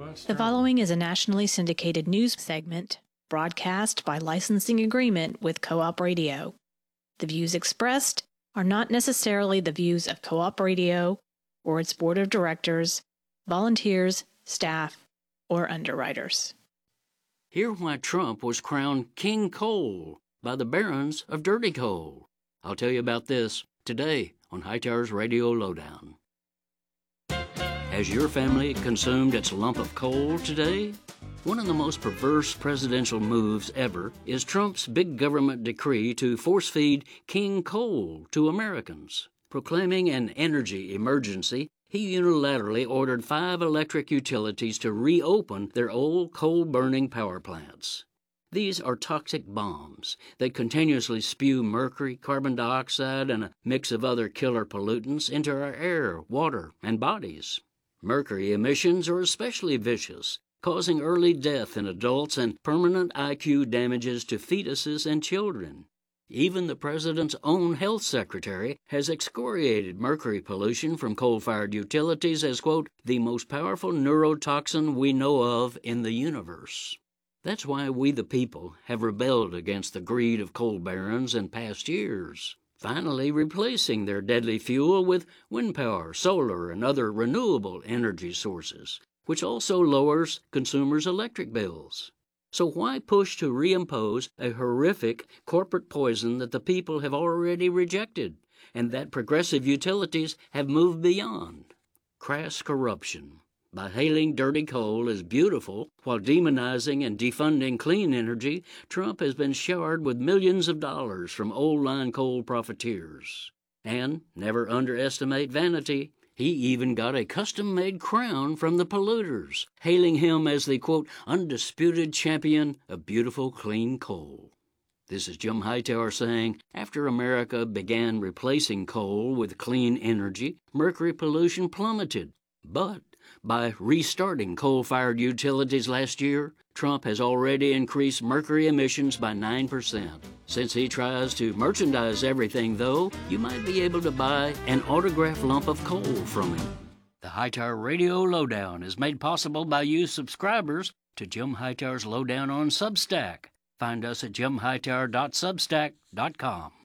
The following is a nationally syndicated news segment broadcast by licensing agreement with Co-op Radio. The views expressed are not necessarily the views of Co-op Radio or its board of directors, volunteers, staff, or underwriters. Hear why Trump was crowned King Coal by the barons of Dirty Coal. I'll tell you about this today on Hightower's Radio Lowdown. Has your family consumed its lump of coal today? One of the most perverse presidential moves ever is Trump's big government decree to force-feed King Coal to Americans. Proclaiming an energy emergency, he unilaterally ordered 5 electric utilities to reopen their old coal-burning power plants. These are toxic bombs that continuously spew mercury, carbon dioxide, and a mix of other killer pollutants into our air, water, and bodies. Mercury emissions are especially vicious, causing early death in adults and permanent IQ damages to fetuses and children. Even the president's own health secretary has excoriated mercury pollution from coal-fired utilities as, quote, the most powerful neurotoxin we know of in the universe. That's why we the people have rebelled against the greed of coal barons in past years, finally replacing their deadly fuel with wind power, solar, and other renewable energy sources, which also lowers consumers' electric bills. So why push to reimpose a horrific corporate poison that the people have already rejected and that progressive utilities have moved beyond? Crass corruption. By hailing dirty coal as beautiful while demonizing and defunding clean energy, Trump has been showered with millions of dollars from old-line coal profiteers. And, never underestimate vanity, he even got a custom-made crown from the polluters, hailing him as the, quote, undisputed champion of beautiful clean coal. This is Jim Hightower saying, after America began replacing coal with clean energy, mercury pollution plummeted. But by restarting coal-fired utilities last year, Trump has already increased mercury emissions by 9%. Since he tries to merchandise everything, though, you might be able to buy an autographed lump of coal from him. The Hightower Radio Lowdown is made possible by you subscribers to Jim Hightower's Lowdown on Substack. Find us at jimhightower.substack.com.